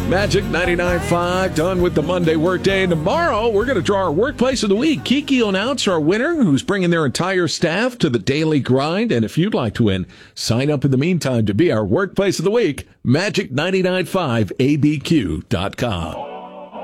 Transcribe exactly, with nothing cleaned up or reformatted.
Magic ninety-nine point five, done with the Monday workday. And tomorrow, we're going to draw our Workplace of the Week. Kiki will announce our winner, who's bringing their entire staff to the daily grind. And if you'd like to win, sign up in the meantime to be our Workplace of the Week. Magic ninety-nine point five A B Q dot com.